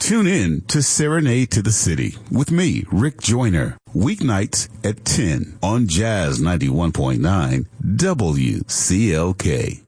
Tune in to Serenade to the City with me, Rick Joyner, weeknights at 10 on Jazz 91.9 WCLK.